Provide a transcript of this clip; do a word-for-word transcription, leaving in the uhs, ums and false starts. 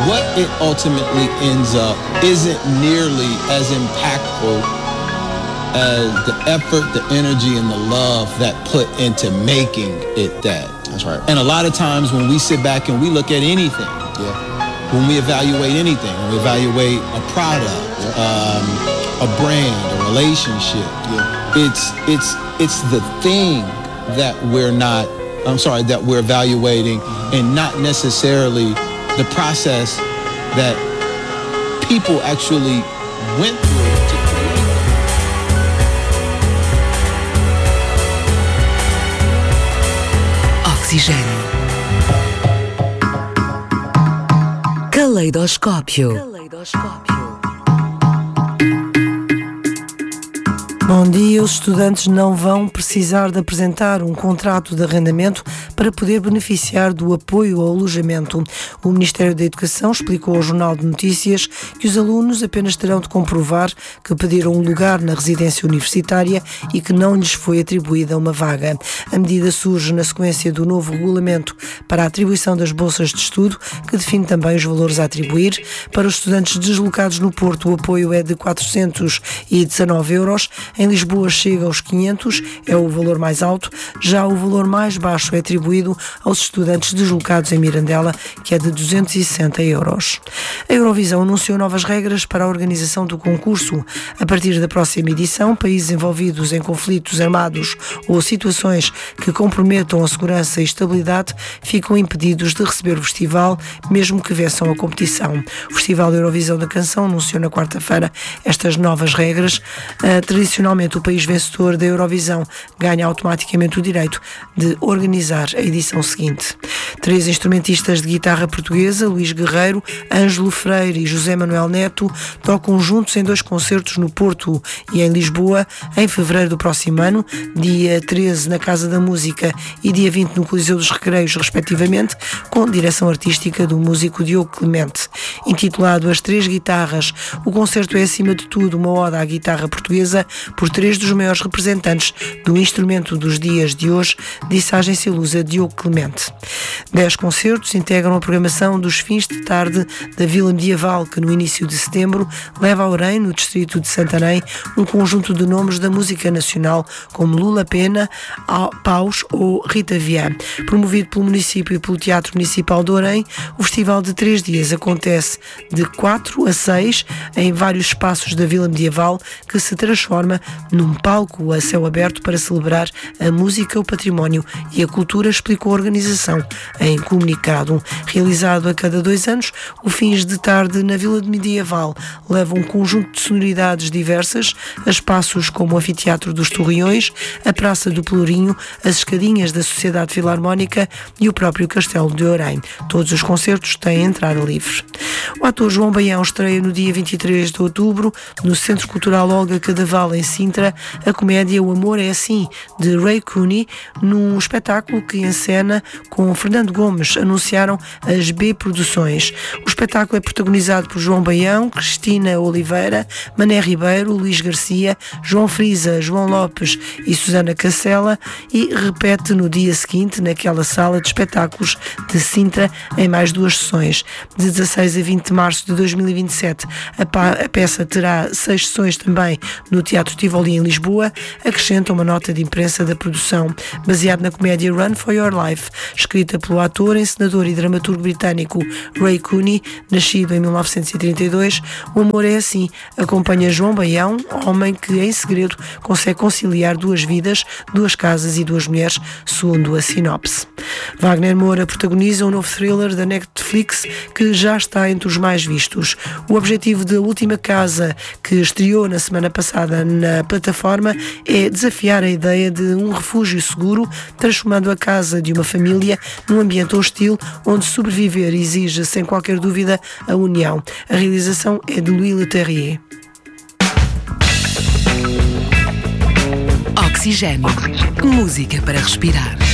what it ultimately ends up isn't nearly as impactful as the effort, the energy, and the love that put into making it that. That's right. And a lot of times when we sit back and we look at anything, yeah. when we evaluate anything, when we evaluate a product, yeah. um, a brand, a relationship, yeah. it's it's it's the thing that we're not, I'm sorry, that we're evaluating, mm-hmm. and not necessarily the process that people actually went through to create. Oxigênio. Caleidoscópio. Caleidoscópio. Bom dia, os estudantes não vão precisar de apresentar um contrato de arrendamento para poder beneficiar do apoio ao alojamento. O Ministério da Educação explicou ao Jornal de Notícias que os alunos apenas terão de comprovar que pediram um lugar na residência universitária e que não lhes foi atribuída uma vaga. A medida surge na sequência do novo regulamento para a atribuição das bolsas de estudo, que define também os valores a atribuir. Para os estudantes deslocados no Porto, o apoio é de quatrocentos e dezanove euros. Em Lisboa chega aos quinhentos, é o valor mais alto. Já o valor mais baixo é atribuído aos estudantes deslocados em Mirandela, que é de duzentos e sessenta euros. A Eurovisão anunciou novas regras para a organização do concurso. A partir da próxima edição, países envolvidos em conflitos armados ou situações que comprometam a segurança e estabilidade ficam impedidos de receber o festival, mesmo que vençam a competição. O Festival da Eurovisão da Canção anunciou na quarta-feira estas novas regras. Uh, tradicionalmente, o país vencedor da Eurovisão ganha automaticamente o direito de organizar a edição seguinte. Três instrumentistas de guitarra portuguesa, Luís Guerreiro, Ângelo Freire e José Manuel Neto, tocam juntos em dois concertos no Porto e em Lisboa, em fevereiro do próximo ano, dia treze na Casa da Música e dia vinte no Coliseu dos Recreios, respectivamente, com direção artística do músico Diogo Clemente. Intitulado As Três Guitarras, o concerto é, acima de tudo, uma ode à guitarra portuguesa por três dos maiores representantes do instrumento dos dias de hoje, disse a agência lusa Diogo Clemente. Dez concertos integram a programação dos fins de tarde da Vila Medieval, que no início de setembro leva a Orem, no distrito de Santarém, um conjunto de nomes da música nacional, como Lula Pena, Paus ou Rita Vian. Promovido pelo município e pelo Teatro Municipal de Orem, o festival de três dias acontece de quatro a seis em vários espaços da Vila Medieval, que se transforma num palco a céu aberto para celebrar a música, o património e a cultura, explicou a organização em comunicado. Realizado a cada dois anos, o Fins de Tarde na Vila Medieval leva um conjunto de sonoridades diversas a espaços como o Anfiteatro dos Torreões, a Praça do Pelourinho, as escadinhas da Sociedade Filarmónica e o próprio Castelo de Orem. Todos os concertos têm entrada livre. O ator João Baião estreia no dia vinte e três de outubro, no Centro Cultural Olga Cadaval, em Sintra, a comédia O Amor é Assim, de Ray Cooney, num espetáculo que encena com Fernando Gomes, anunciaram as B Produções. O espetáculo é protagonizado por João Baião, Cristina Oliveira, Mané Ribeiro, Luís Garcia, João Friza, João Lopes e Susana Cacela, e repete no dia seguinte naquela sala de espetáculos de Sintra em mais duas sessões. De dezasseis a vinte de março de dois mil e vinte e sete, a, pa- a peça terá seis sessões também no Teatro Tivoli em Lisboa, acrescenta uma nota de imprensa da produção. Baseado na comédia Run for Your Life, escrita pelo ator, encenador e dramaturgo britânico Ray Cooney, nascido em mil novecentos e trinta e dois, O Amor é Assim acompanha João Baião, homem que em segredo consegue conciliar duas vidas, duas casas e duas mulheres, segundo a sinopse. Wagner Moura protagoniza um novo thriller da Netflix que já está entre os mais vistos. O objetivo da Última Casa, que estreou na semana passada na plataforma, é desafiar a ideia de um refúgio seguro, transformando a casa de uma família num ambiente hostil onde sobreviver exige, sem qualquer dúvida, a união. A realização é de Louis Leterrier. Oxigênio. Música para respirar.